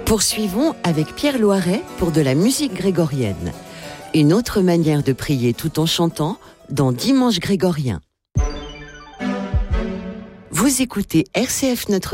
Poursuivons avec Pierre Loiret pour de la musique grégorienne. Une autre manière de prier tout en chantant dans Dimanche grégorien. Vous écoutez RCF Notre